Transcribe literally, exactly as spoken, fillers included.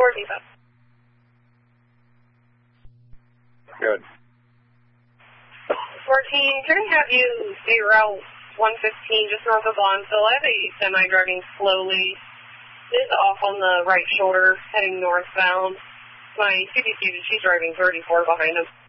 four Depot. Good. fourteen, can I have you stay Route one fifteen just north of Lonsville? I have a semi driving slowly. It is off on the right shoulder, heading northbound. My C B C, she's driving thirty-four behind him.